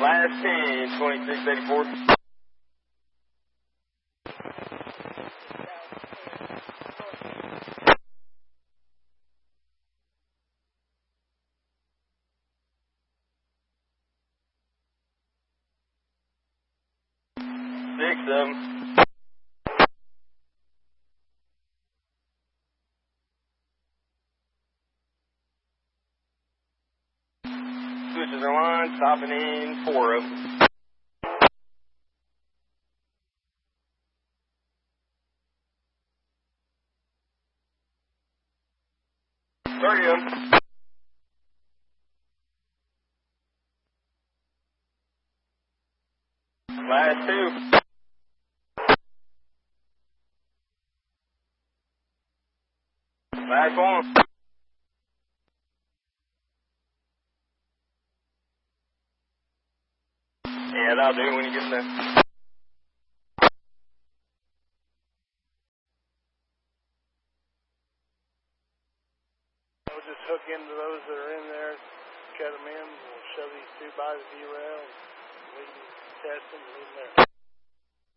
Last 10, 2684. Six of them. Switches are line, stopping in 4 of them. 30 of them. Last 2. Last 1. Yeah, that'll do when you get there. We'll just hook into those that are in there, cut them in, we'll shove these 2 by the derail, we can test them, leave them there.